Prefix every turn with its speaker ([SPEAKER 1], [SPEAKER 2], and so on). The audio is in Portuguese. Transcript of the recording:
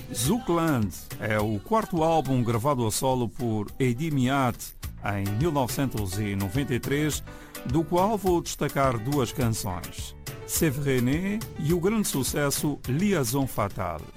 [SPEAKER 1] Zoukland é o quarto álbum gravado a solo por Eddy Miat em 1993, do qual vou destacar duas canções, C'est vrai né e o grande sucesso Liaison Fatale.